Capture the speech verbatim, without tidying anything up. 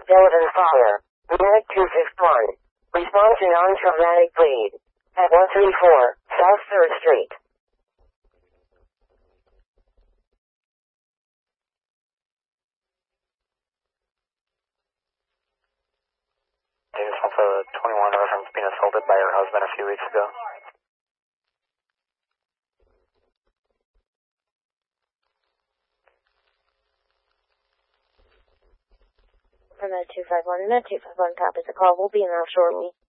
Delavan Fire. Unit two fifty-one. Respond to non-traumatic bleed. At one thirty-four, South third Street. Davis Alpha twenty-one reference being assaulted by her husband a few weeks ago. From that two five one, that two five one copies the call. We'll be in out shortly.